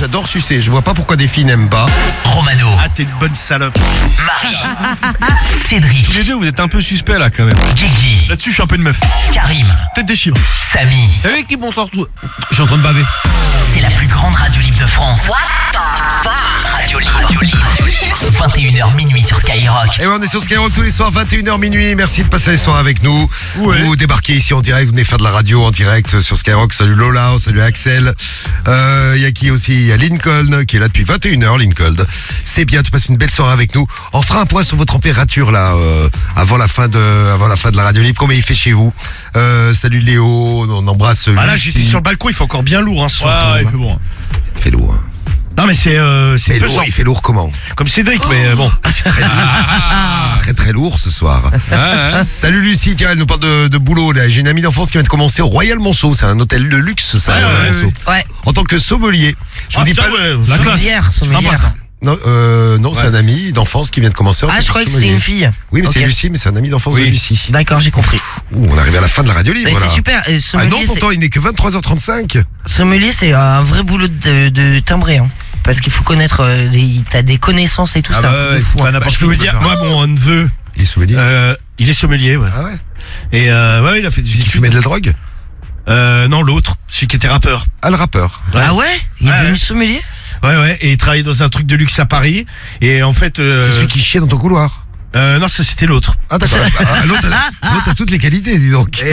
j'adore sucer. Je vois pas pourquoi des filles n'aiment pas. Romano. Ah, t'es une bonne salope. Marie. Cédric. Tous les deux, vous êtes un peu suspects là quand même. Guigui. Là-dessus, je suis un peu une meuf. Karim. Tête des chiffres. Samy. Avec qui bonsoir tout. Je suis en train de baver. C'est la plus grande radio libre de France. What the fuck? Radio libre. 21h minuit sur Skyrock. Et ouais, on est sur Skyrock tous les soirs, 21h minuit. Merci de passer les soirs avec nous. Ouais. Vous débarquez ici en direct, vous venez faire de la radio en direct sur Skyrock. Salut Lola, salut Axel. Il y a qui aussi? Il y a Lincoln qui est là depuis 21h, Lincoln. C'est bien, tu passes une belle soirée avec nous. On fera un point sur votre température là, avant la fin de la radio libre. Combien il fait chez vous? Salut Léo, on embrasse Ah là, Lucie. j'étais sur le balcon, il fait encore bien lourd, hein, ce soir. Ouais, il fait bon. Il fait lourd. Hein. Non, mais c'est Mais pesant. lourd, il fait lourd comment? Comme Cédric, mais bon. Très très lourd ce soir. Ouais. Salut Lucie, tiens, elle nous parle de boulot là. J'ai une amie d'enfance qui vient de commencer au Royal Monceau. C'est un hôtel de luxe ça, Ouais, Monceau. Ouais. En tant que sommelier. Je vous dis pas. La classe. Sommelière. Sympa, ça. Non, c'est un ami d'enfance qui vient de commencer. en tant Ah, je croyais que c'était sommelier. une fille. Oui, mais c'est Ok. Lucie, mais c'est un ami d'enfance de Oui. Lucie. D'accord, j'ai compris. Ouh, on arrive à la fin de la radio libre Mais là. c'est super. Ah non, Sommelier, pourtant il n'est que 23h35. sommelier, c'est un vrai boulot de timbré. Hein. Parce qu'il faut connaître, t'as des connaissances et tout, Ah c'est un bah truc ouais, de fou. pas Hein. n'importe Je peux vous qui peut dire, faire. moi, mon neveu, Il est sommelier. il est sommelier, ouais. Ah ouais. Et ouais, il a fait des Tu études. fumais de la drogue? Non, l'autre, celui qui était rappeur. Ah, le rappeur. Ouais. Ah ouais? Il est Ouais. devenu sommelier? Ouais, et il travaillait dans un truc de luxe à Paris. Et en fait. C'est celui qui chiait dans ton couloir. Non, ça c'était l'autre. Ah d'accord. Ah, l'autre a toutes les qualités, dis donc.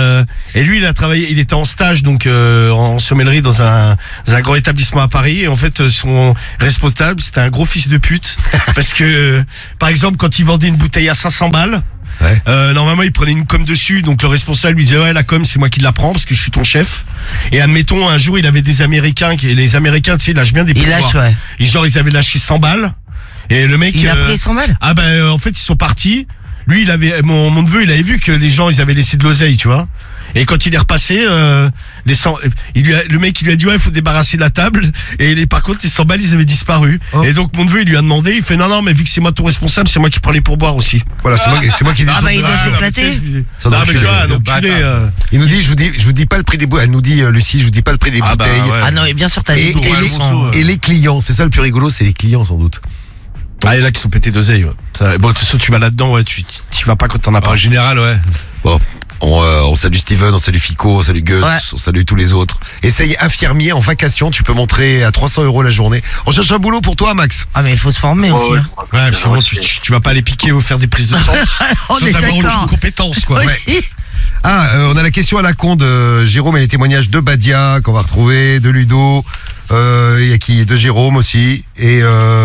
Et lui, il a travaillé, il était en stage donc en sommellerie dans un grand établissement à Paris. Et en fait, son responsable, c'était un gros fils de pute, parce que par exemple, quand il vendait une bouteille à 500 balles. Ouais. Normalement il prenait une com dessus, donc le responsable lui disait ouais, la com c'est moi qui la prends parce que je suis ton chef. Et admettons un jour il avait des Américains les Américains, tu sais, ils lâchent bien des Il pourboires. lâche, ouais. Et genre ils avaient lâché 100 balles et le mec Il a pris 100 balles? ah ben en fait ils sont partis. Lui il avait mon neveu, il avait vu que les gens ils avaient laissé de l'oseille, tu vois. Et quand il est repassé, les 100, le mec il lui a dit ouais il faut débarrasser la table. Et par contre les 100 balles ils avaient disparu. Oh. Et donc mon neveu il lui a demandé, il fait non mais vu que c'est moi ton responsable, c'est moi qui prends les pourboires aussi. Voilà, c'est moi qui dis. Ah bah il doit Ah, s'éclater. Ça Non doit mais tuer, tu vois, le donc tu l'es. Il nous dit, je vous dis pas le prix des bouteilles. Elle nous dit, Lucie, je vous dis pas le prix des Ah bah, bouteilles. ouais. Ah non, mais bien sûr, t'as Et, des et bouteilles les, qui sont- et les clients, c'est ça le plus rigolo, c'est les clients sans doute. Ah, il y en a qui sont pétés d'oseille. Ouais. Bon, de toute façon, tu vas là-dedans, ouais, tu vas pas quand t'en as pas. En général, ouais. Bon, on salue Steven, on salue Fico, on salue Guts, Ouais. on salue tous les autres. Essaye infirmier en vacation, tu peux montrer à 300 € la journée. On cherche un boulot pour toi, Max. Ah mais il faut se former aussi. Ouais, Hein. Ouais, parce que bon, tu vas pas aller piquer ou faire des prises de sang. On est sans avoir d'accord. aucune compétence, quoi. Oui. Ah, on a la question à la con de Jérôme et les témoignages de Badia qu'on va retrouver, de Ludo, il y a qui, de Jérôme aussi, et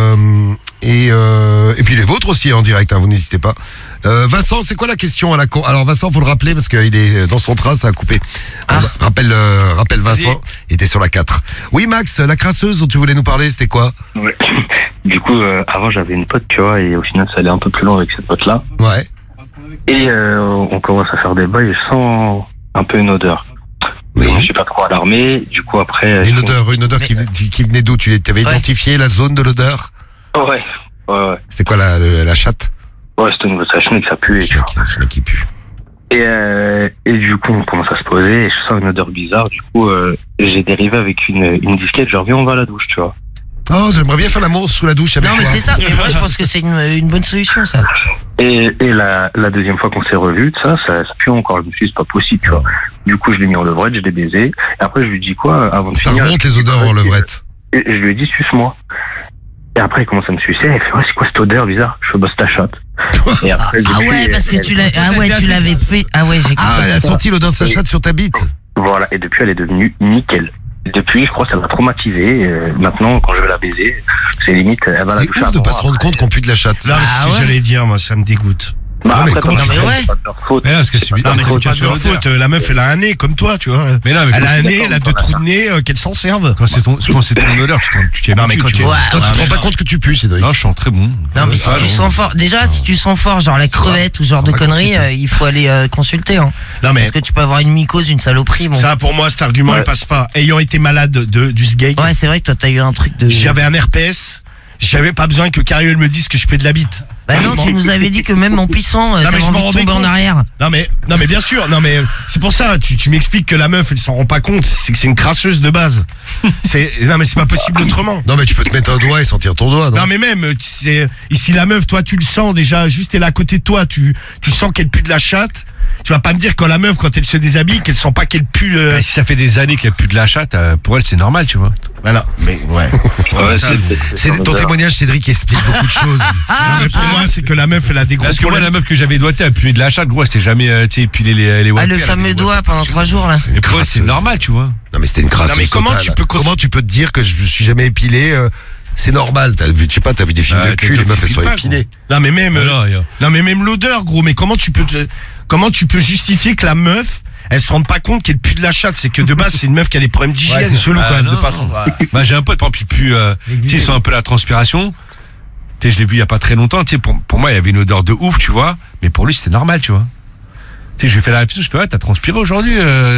puis les vôtres aussi en direct, hein, vous n'hésitez pas. Vincent, c'est quoi la question à la con? Alors Vincent, faut le rappeler parce qu'il est dans son train, ça a coupé. Ah. Rappelle Vincent, il était sur la 4. Oui Max, la crasseuse dont tu voulais nous parler, c'était quoi? Ouais. Du coup, avant j'avais une pote, tu vois, et au final ça allait un peu plus loin avec cette pote-là. Ouais. Et on commence à faire des bails et je sens un peu une odeur. Oui. Donc, je suis pas trop alarmé. Du coup après. Une odeur qui venait d'où? Tu avais Ouais. identifié la zone de l'odeur? Ouais. C'est quoi la chatte? Ouais, c'était une grosse chenille que ça pue. Tu vois. Chenille qui pue. Et du coup on commence à se poser et je sens une odeur bizarre. Du coup j'ai dérivé avec une disquette. Je reviens, on va à la douche, tu vois. Oh, j'aimerais bien faire l'amour sous la douche avec Non toi. mais c'est ça. Mais moi je pense que c'est une bonne solution ça. Et la deuxième fois qu'on s'est revus, ça pue encore. Je me suis dit, c'est pas possible, tu vois. Du coup, je l'ai mis en levrette, je l'ai baisé. Et après, je lui dis quoi, avant de Ça finir. remonte les odeurs en levrette. Et je lui ai dit, suce-moi. Et après, il commence à me sucer. Elle fait, ouais, c'est quoi cette odeur bizarre? Je fais, bah, c'est ta chatte. Et après, Ah depuis, ouais parce que tu l'avais fait. Ah ouais j'ai Ah, elle a senti l'odeur de sa chatte sur ta bite. Voilà. Et depuis, elle est devenue nickel. Depuis, je crois que ça m'a traumatisé. Maintenant, quand je vais la baiser, c'est limite, elle va à la C'est douche ouf de avant, pas se rendre après. compte qu'on pue de la chatte. Là, Ah c'est ce que ouais. j'allais dire, moi, ça me dégoûte. Bah, Non, mais après, comment comme tu je fais? dis, c'est pas de leur faute. Mais là, parce qu'elle subit. Non, mais c'est pas de leur l'odeur. faute. La meuf, elle a un nez comme toi, tu vois. Mais là, mais Elle a un quand- nez, elle a deux trous de nez, qu'elle s'en serve. quand c'est ton odeur, tu t'y Non, mais habitues, quand tu tu- vois. Ouais, Toi, tu te rends ouais, pas compte que tu pues, Cédric. Non, je sens très bon. Non mais si Ah, tu non. sens fort, déjà si tu sens fort genre la crevette ou genre de conneries, il faut aller consulter hein. Non, mais Parce que tu peux avoir une mycose, une saloperie bon. ça, pour moi, cet argument, Ouais. il passe pas. Ayant été malade du sgeg, Ouais c'est vrai que toi t'as eu un truc de. j'avais un herpès, j'avais pas besoin que Cariol me dise que je fais de la bite. Bah non, tu nous avais dit que même en pissant, mais t'avais je m'en envie de rendais tomber en compte. arrière. Non mais bien sûr, non mais c'est pour ça, tu m'expliques que la meuf elle s'en rend pas compte, c'est que c'est une crasseuse de base. Non mais c'est pas possible autrement. Non, mais tu peux te mettre un doigt et sentir ton doigt, non? Non mais même, ici la meuf, toi tu le sens déjà, juste elle est à côté de toi, tu sens qu'elle pue de la chatte. Tu vas pas me dire quand la meuf, quand elle se déshabille, qu'elle sent pas qu'elle pue. Si ça fait des années qu'elle pue de la chatte, pour elle c'est normal, tu vois. Voilà, mais ouais. Ton témoignage, Cédric, explique beaucoup de choses. Non, mais pour moi, c'est que la meuf, elle a des gros Parce que moi, problèmes. la meuf que j'avais doigtée, elle puait de la chatte, gros, c'était jamais, tu sais, épiler les Ah, wappers, le elle avait fameux des doigt pendant 3 jours, là. Et pour elle, c'est normal, tu vois. Non, mais c'était une crasseuse Non, mais comment totale. tu peux Comment tu peux te dire que je me suis jamais épilé c'est normal. T'as vu, je sais pas, t'as vu des films de cul, les meufs elles sont épilées. Non, mais même, Alors, non, mais même l'odeur, gros. Mais comment tu peux justifier que la meuf, elle se rende pas compte qu'elle pue de la chatte? C'est que de base, c'est une meuf qui a des problèmes d'hygiène. Ouais, c'est chelou Ah, quand même non, de pas non. Bah, j'ai un pote, par exemple, il pue, tu sais, il sent un peu la transpiration. Tu sais, je l'ai vu il y a pas très longtemps, tu sais, pour moi, il y avait une odeur de ouf, tu vois. Mais pour lui, c'était normal, tu vois. Tu sais, je lui fais la réflexion, je fais, ouais, t'as transpiré aujourd'hui,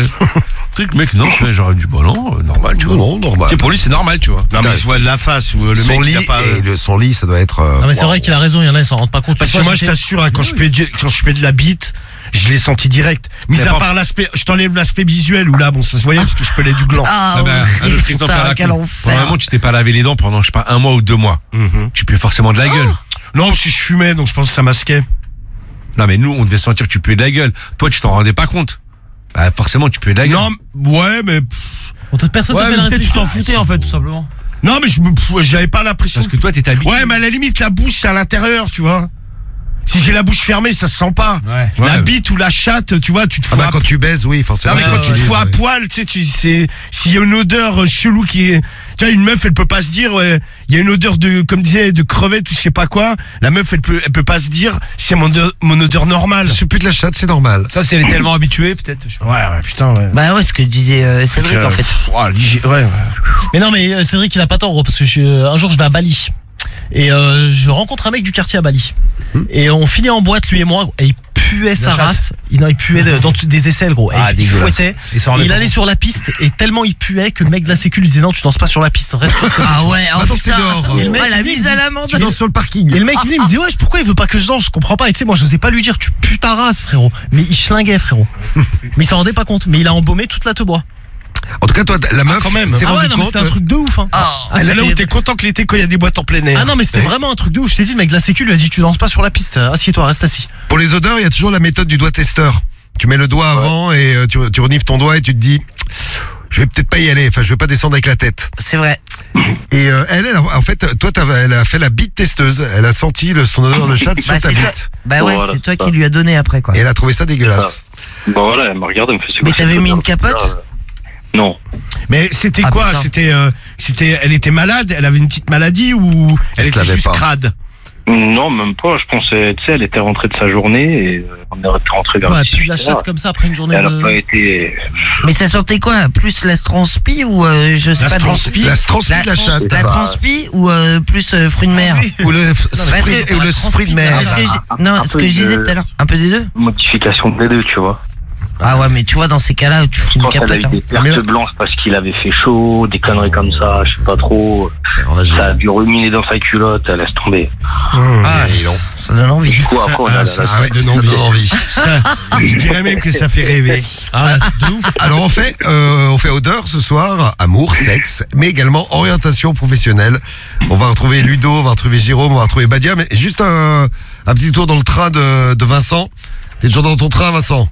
truc, mec, non, tu vois, genre, du bon, non, normal, tu vois. Non, normal. Tu sais, pour lui, c'est normal, tu vois. Non, mais il se voit de la face ou le son mec, lit, il a pas. son lit, ça doit être. Non mais c'est vrai qu'il a raison, il y en a ils s'en rendent pas compte. Parce Tu que vois, moi, je t'assure, hein, quand je fais de la bite, je l'ai senti direct. Mis Mais à pas- part l'aspect, je t'enlève l'aspect visuel où là, bon, ça se voyait parce que je pelais du gland. Ah, Ah bah, un autre exemple à putain, la quel con. enfer. Vraiment, tu t'es pas lavé les dents pendant, je sais pas, 1 mois ou 2 mois. Mhm. Tu pues forcément de la gueule. Non, parce que je fumais, donc je pense que ça masquait. Non, mais nous, on devait sentir que tu puais de la gueule. Toi, tu t'en rendais pas compte. Bah, forcément, tu puais de la gueule. Non, ouais, mais. Personne Ouais, t'a fait mais la peut-être réflexion. tu t'en foutais, en fait, tout simplement. Non, mais j'avais pas l'impression. Parce que toi, t'étais habitué. Ouais, mais à la limite, la bouche, c'est à l'intérieur, tu vois. Si j'ai la bouche fermée, ça se sent pas. Ouais. La Ouais. bite ou la chatte, tu vois, tu te Ah fous bah à quand tu baises, oui, forcément. Non mais quand tu te utilises, fous à ouais. poil, tu sais, s'il y a une odeur chelou qui est, tu vois, une meuf, elle peut pas se dire, ouais, il y a une odeur de, comme disait, de crevette ou je sais pas quoi. La meuf, elle peut pas se dire, c'est mon odeur normale. Je suis plus de la chatte, c'est normal. Ça, si elle est tellement habituée, peut-être. je sais pas. Ouais, putain, ouais. Bah ouais, ce que disait Cédric, en fait. Ouais. Mais non mais Cédric il a pas tort gros, parce que un jour je vais à Bali. Et je rencontre un mec du quartier à Bali. Et on finit en boîte lui et moi et il puait sa race. Il puait dans des aisselles gros. Et il fouettait. Et il allait sur la piste et tellement il puait que le mec de la sécu lui disait non tu danses pas sur la piste. Reste sur le côté. Ah ouais, oh Attends, c'est putain. dehors. Et le mec, Ah, la il mise dit, à l'amende. Tu danses sur le parking. Et le mec il venait il me dit ouais pourquoi il veut pas que je danse, je comprends pas. Et tu sais moi je n'osais pas lui dire tu pues ta race frérot. Mais il schlinguait frérot. Mais il s'en rendait pas compte. Mais il a embaumé toute la teau-bois. En tout cas, toi, la meuf quand même. s'est Ah ouais rendue non mais compte. c'était un truc de ouf hein. Ah, Ah, C'est là où c'était- t'es content que l'été quand il y a des boîtes en plein air. Ah non mais c'était vraiment un truc de ouf. Je t'ai dit le mec de la sécu lui a dit tu danses pas sur la piste. Assieds-toi, reste assis. Pour les odeurs, il y a toujours la méthode du doigt testeur. Tu mets le doigt avant et tu renifles ton doigt et tu te dis, je vais peut-être pas y aller. Enfin, je vais pas descendre avec la tête. c'est vrai. Et elle, en fait, toi, elle a fait la bite testeuse. Elle a senti son odeur de chatte sur Bah, ta c'est toi. bite. Bah ouais, Voilà, c'est toi c'est qui ça. lui as donné après quoi. Et elle a trouvé ça dégueulasse. Bon voilà, elle me regarde, elle me fait c'est Mais quoi, t'avais cette mis odeur une capote? Non. Mais c'était Ah, quoi? putain. C'était, elle était malade, elle avait une petite maladie ou elle se était lavait juste pas. crade? Non, même pas. Je pensais, tu sais, elle était rentrée de sa journée et on est rentré vers Ouais, le puis la 18 chatte comme ça après une journée Elle a pas de. été. Mais ça sentait quoi? Plus la transpi ou je sais La pas. transpi? La transpi de la chatte. La transpi ou plus fruits de mer? Ou le parce que- ou le fruit de mer. Parce que non, un ce peu que je disais de- tout à l'heure, un peu des deux. Modification des deux, tu vois. Ah ouais, mais tu vois dans ces cas-là, tu fous Je une pense qu'elle a capote. eu Hein. des pertes blanches parce qu'il avait fait chaud, des conneries comme ça, je sais pas trop. Ça a dû ruminer dans sa culotte, elle laisse tomber. Ah, Et non. ça donne envie. Du coup, après, on a ça, la- ça donne envie. Ça, je dirais même que ça fait rêver. Ah, de ouf. Alors on fait odeur ce soir, amour, sexe, mais également orientation professionnelle. On va retrouver Ludo, on va retrouver Jérôme, on va retrouver Badia, mais juste un petit tour dans le train de Vincent. T'es toujours dans ton train, Vincent?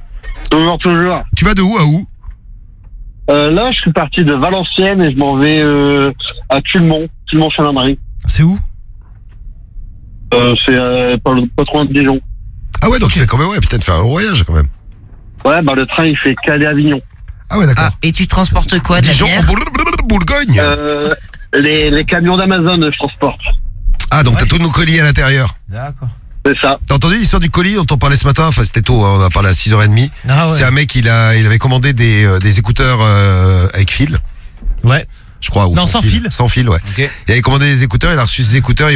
Toujours. Tu vas de où à où? Là, je suis parti de Valenciennes et je m'en vais à Tulmont, Tulmont-Chalin-Marie. C'est où? C'est pas trop loin de Dijon. Ah ouais, donc tu fais quand même, ouais, putain, tu fais un gros voyage quand même. Ouais, bah le train, il fait Calais-Avignon. Ah ouais, d'accord. Ah, et tu transportes quoi? De la Dijon, bière? Bourgogne. Les camions d'Amazon, je transporte. Ah, donc t'as tous nos colis à l'intérieur. D'accord. C'est ça. T'as entendu l'histoire du colis dont on parlait ce matin? Enfin, c'était tôt, hein, on a parlé à 6h30. Ah C'est un mec, il avait commandé des écouteurs avec fil, Ouais. je crois. Ou Non, sans fil. Sans fil, ouais. Ok. Il avait commandé des écouteurs, il a reçu ses écouteurs.